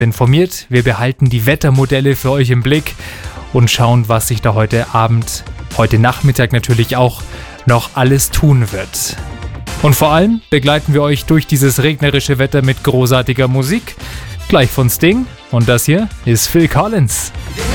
informiert. Wir behalten die Wettermodelle für euch im Blick und schauen, was sich da heute Abend, heute Nachmittag natürlich auch noch alles tun wird. Und vor allem begleiten wir euch durch dieses regnerische Wetter mit großartiger Musik. Gleich von Sting. Und das hier ist Phil Collins.